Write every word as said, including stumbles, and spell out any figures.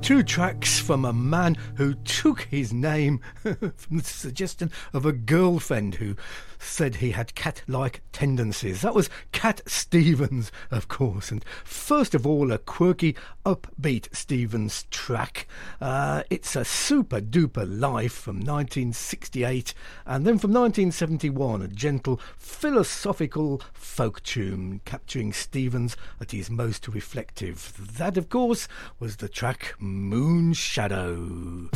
Two tracks from a man who took his name from the suggestion of a girlfriend who said he had cat-like tendencies. That was Cat Stevens, of course. And first of all, a quirky, upbeat Stevens track. Uh, it's a super-duper life from nineteen sixty-eight. And then from nineteen seventy-one, a gentle, philosophical folk tune capturing Stevens at his most reflective. That, of course, was the track Moon Shadow.